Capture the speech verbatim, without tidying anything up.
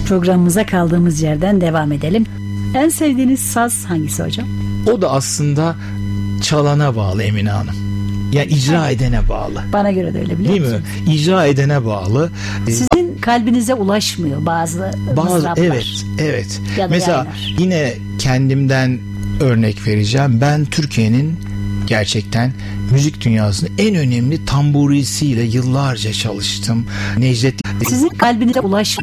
Programımıza kaldığımız yerden devam edelim. En sevdiğiniz saz hangisi hocam? O da aslında çalana bağlı Emine Hanım. Yani icra edene bağlı. Bana göre de öyle, biliyor Değil musunuz? mi? İcra edene bağlı. Sizin kalbinize ulaşmıyor bazı, bazı mızraplar. Evet, evet. Ya da mesela yaylar. yine kendimden örnek vereceğim. Ben Türkiye'nin gerçekten müzik dünyasının en önemli tamburisiyle yıllarca çalıştım. Necdet Sizin kalbinize ulaşmıyor.